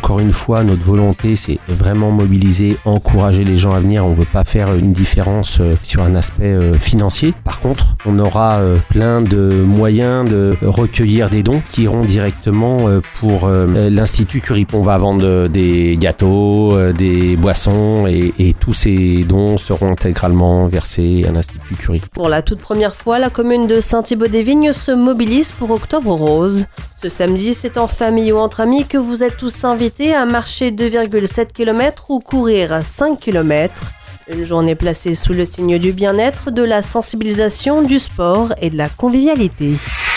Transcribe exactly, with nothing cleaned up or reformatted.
Encore une fois, notre volonté, c'est vraiment mobiliser, encourager les gens à venir. On ne veut pas faire une différence sur un aspect financier. Par contre, on aura plein de moyens de recueillir des dons qui iront directement pour l'Institut Curie. On va vendre des gâteaux, des boissons et, et tous ces dons seront intégralement versés à l'Institut Curie. Pour la toute première fois, la commune de Saint-Thibault-des-Vignes se mobilise pour Octobre Rose. Ce samedi, c'est en famille ou entre amis que vous êtes tous invités à marcher deux virgule sept kilomètres ou courir cinq kilomètres. Une journée placée sous le signe du bien-être, de la sensibilisation, du sport et de la convivialité.